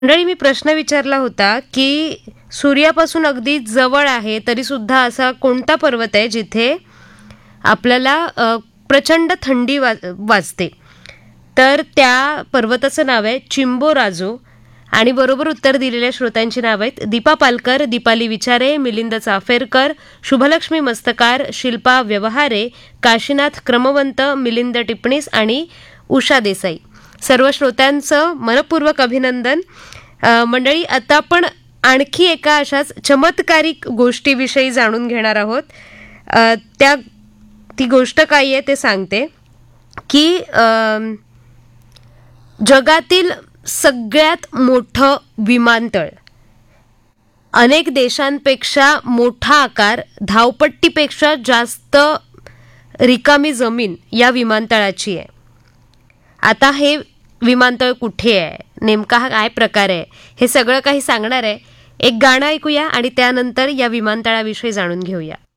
मंडळी, मी प्रश्न विचारला होता की सूर्यापासून अगदी जवळ आहे तरी सुद्धा असा कोणता पर्वत आहे जिथे आपल्याला प्रचंड थंडी वाजते. तर त्या पर्वताचं नाव आहे चिंबोराजो. आणि बरोबर उत्तर दिलेल्या श्रोत्यांची नाव आहेत दीपा पालकर, दीपाली विचारे, मिलिंद चाफेरकर, शुभलक्ष्मी मस्तकार, शिल्पा व्यवहारे, काशीनाथ क्रमवंत, मिलिंद टिपणीस आणि उषा देसाई. सर्व श्रोत्यांचं मनपूर्वक अभिनंदन. मंडळी, आता आपण आणखी एका अशाच चमत्कारिक गोष्टीविषयी जाणून घेणार आहोत. ती गोष्ट काय आहे ते सांगते की जगातील सगळ्यात मोठं विमानतळ, अनेक देशांपेक्षा मोठा आकार, धावपट्टीपेक्षा जास्त रिकामी जमीन या विमानतळाची आहे. आता हे विमानतळ कुठे आहे, नेमका हा काय प्रकार आहे, हे सगळं काही सांगणार आहे. एक गाणं ऐकूया आणि त्यानंतर या विमानतळाविषयी जाणून घेऊया.